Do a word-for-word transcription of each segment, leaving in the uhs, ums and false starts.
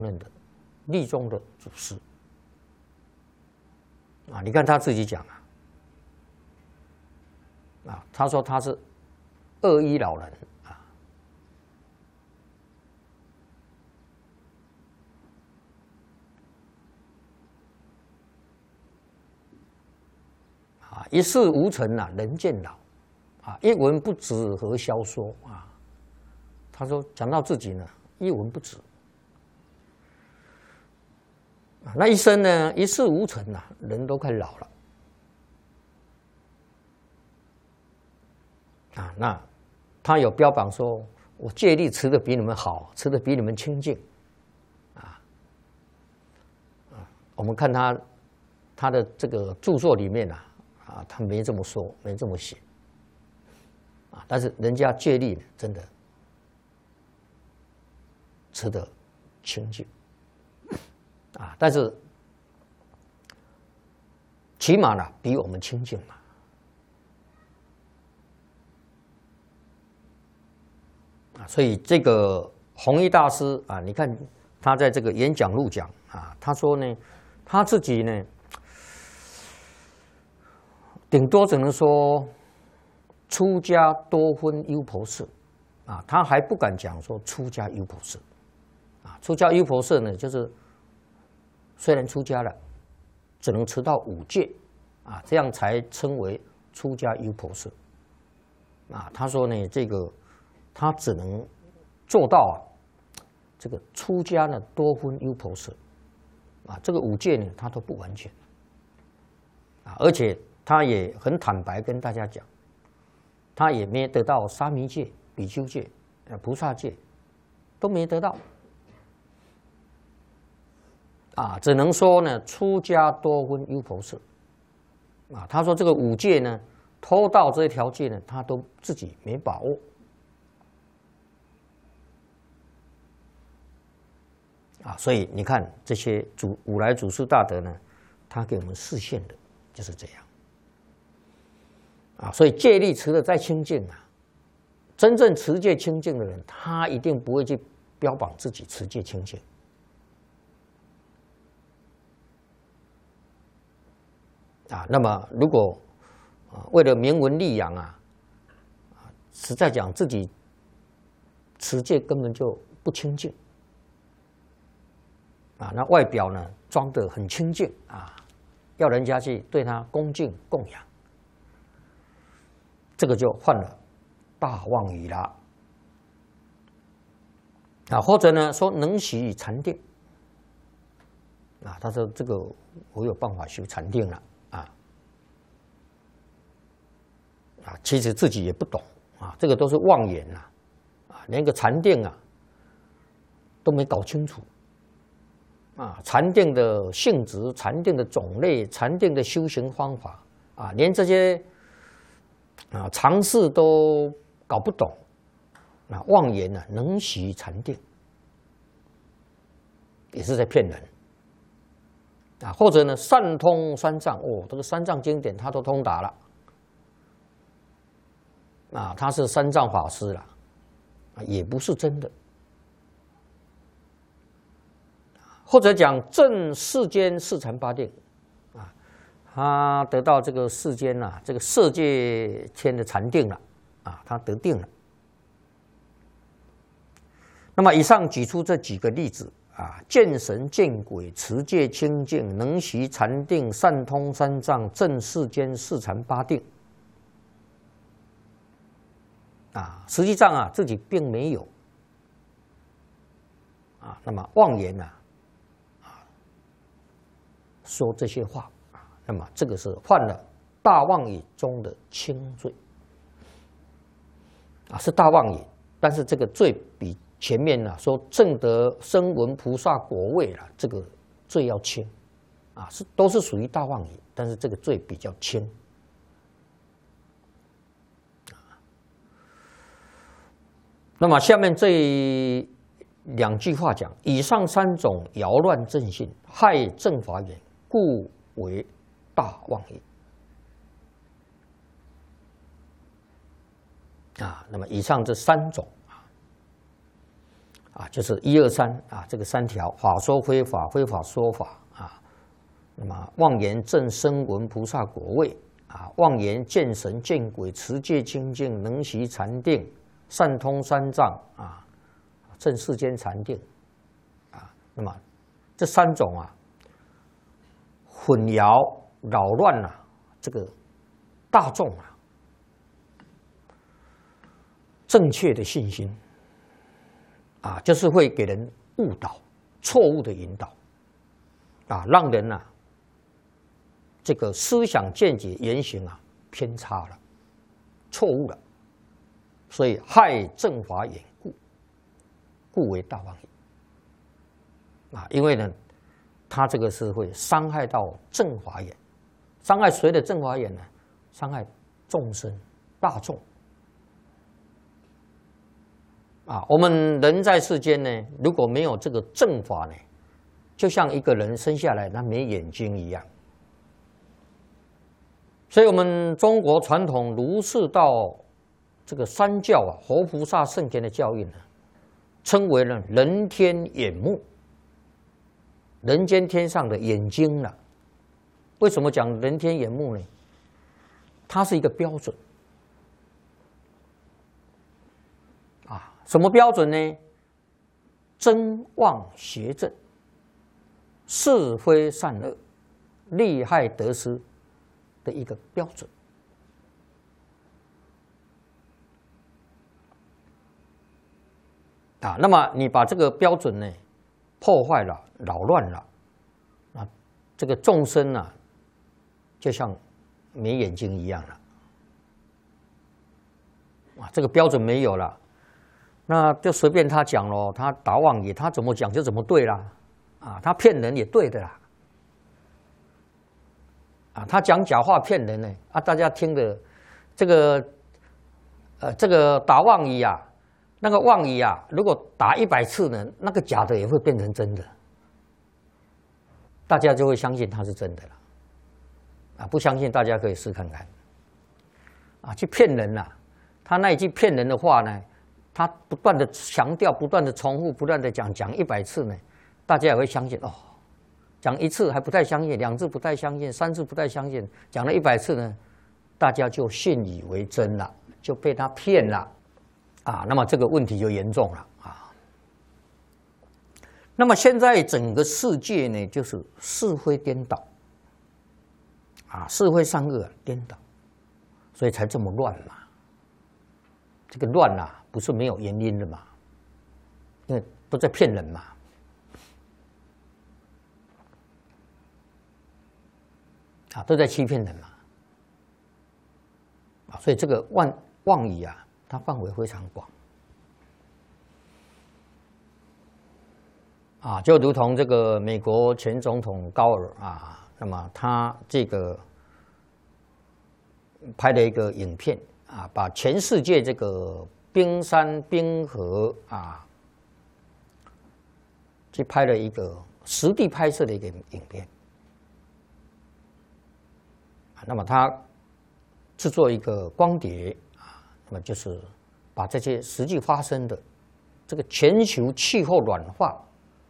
任的立宗的祖师啊。你看他自己讲啊，啊，他说他是二一老人啊，啊，一事无成啊，人渐老啊，一文不值何消说啊。他说讲到自己呢，一文不值。那一生呢，一事无成啊，人都快老了啊。那他有标榜说，我戒律持的比你们好，持的比你们清净啊。啊，我们看他他的这个著作里面啊，啊，他没这么说，没这么写啊。但是人家戒律呢，真的持得清净啊，但是起码呢，比我们清净嘛。啊，所以这个弘一大师啊，你看他在这个演讲录讲啊，他说呢，他自己呢，顶多只能说出家多分优婆塞啊，他还不敢讲说出家优婆塞啊，出家优婆塞呢，就是虽然出家了，只能持到五戒啊，这样才称为出家优婆塞啊。他说呢，这个他只能做到啊，这个出家呢多分优婆塞啊，这个五戒呢他都不完全啊，而且他也很坦白跟大家讲，他也没得到沙弥戒、比丘戒、菩萨戒，都没得到。啊，只能说呢，出家多分优婆塞。啊，他说这个五戒呢，偷盗这一条戒呢，他都自己没把握。啊，所以你看这些祖五来祖师大德呢，他给我们示现的就是这样。啊，所以戒律持的再清净啊，真正持戒清净的人，他一定不会去标榜自己持戒清净。啊，那么如果啊为了名闻利养啊，啊，实在讲自己持戒根本就不清净啊，那外表呢装得很清净啊，要人家去对他恭敬供养，这个就犯了大妄语啦啊，或者呢说能习禅定啊，他说这个我有办法修禅定了。啊，其实自己也不懂啊，这个都是妄言呐，啊，连个禅定啊都没搞清楚啊，禅定的性质、禅定的种类、禅定的修行方法啊，连这些啊常识都搞不懂啊，妄言呢，能习禅定也是在骗人啊，或者呢善通三藏哦，这个三藏经典他都通达了。啊，他是三藏法师了，啊，也不是真的。或者讲正世间四禅八定，啊，他得到这个世间呐、啊，这个色界天的禅定了，啊，他得定了。那么以上举出这几个例子啊，见神见鬼、持戒清净、能习禅定、善通三藏、正世间四禅八定。啊，实际上啊，自己并没有啊，那么妄言呐，啊，说这些话啊，那么这个是犯了大妄语中的轻罪啊，是大妄语，但是这个罪比前面呢、啊、说证得声闻菩萨果位了，这个罪要轻啊，是都是属于大妄语，但是这个罪比较轻。那么下面这两句话讲，以上三种扰乱正信、害正法眼，故为大妄语。啊，那么以上这三种啊， 啊，就是一二三啊，这个三条：法说非法，非法说法啊。那么妄言正声闻菩萨果位啊，妄言见神见鬼，持戒清净，能习禅定，善通三藏啊，正世间禅定啊。那么这三种啊，混淆扰乱了、啊、这个大众啊正确的信心啊，就是会给人误导、错误的引导啊，让人啊这个思想见解言行啊偏差了、错误了，所以害正法眼故，故为大妄语啊。因为呢，他这个是会伤害到正法眼，伤害谁的正法眼呢？伤害众生、大众。啊，我们人在世间呢，如果没有这个正法呢，就像一个人生下来他没眼睛一样。所以，我们中国传统儒释道这个三教啊，活菩萨圣贤的教育呢，称为呢人天眼目，人间天上的眼睛了。为什么讲人天眼目呢？它是一个标准。什么标准呢？真妄邪正，是非善恶，利害得失的一个标准啊。那么你把这个标准呢破坏了、扰乱了，啊，这个众生啊，就像没眼睛一样了啊。这个标准没有了。那就随便他讲咯，他打妄语，他怎么讲就怎么对啦，啊，他骗人也对的啦，啊，他讲假话骗人呢，啊，大家听的这个，呃，这个打妄语啊，那个妄语啊，如果打一百次呢，那个假的也会变成真的，大家就会相信他是真的了，啊，不相信大家可以试看看，啊，去骗人啦，他那一句骗人的话呢？他不断的强调，不断的重复，不断的讲，讲一百次呢，大家也会相信哦。讲一次还不太相信，两次不太相信，三次不太相信，讲了一百次呢，大家就信以为真了，就被他骗了啊。那么这个问题就严重了啊。那么现在整个世界呢，就是是非颠倒啊，是非善恶颠倒，所以才这么乱嘛。这个乱啊，不是没有原因的嘛，因为都在骗人嘛。啊，都在欺骗人嘛。啊，所以这个妄妄语啊，它范围非常广。啊，就如同这个美国前总统高尔啊，那么他这个拍了一个影片。啊，把全世界这个冰山冰河啊，去拍了一个实地拍摄的一个影片。啊，那么他制作一个光碟啊，那么就是把这些实际发生的这个全球气候暖化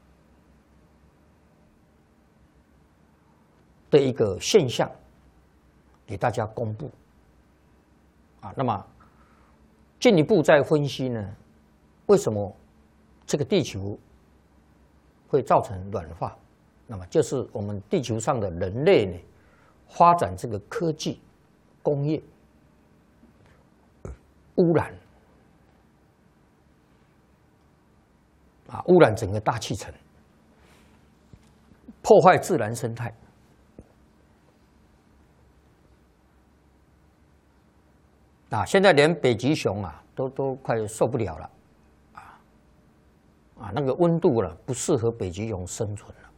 的一个现象给大家公布。啊，那么进一步再分析呢，为什么这个地球会造成暖化？那么就是我们地球上的人类呢，发展这个科技、工业，污染啊，污染整个大气层，破坏自然生态。啊，现在连北极熊啊，都都快受不了了，啊啊，那个温度了不适合北极熊生存了，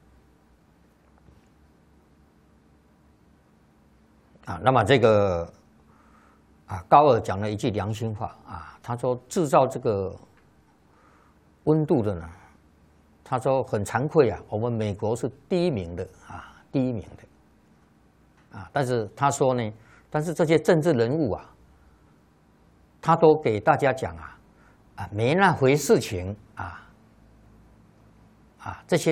啊，那么这个啊，高尔讲了一句良心话啊，他说制造这个温度的呢，他说很惭愧啊，我们美国是第一名的啊，第一名的，啊，但是他说呢，但是这些政治人物啊。他都给大家讲啊，啊没那回事情啊， 啊，这些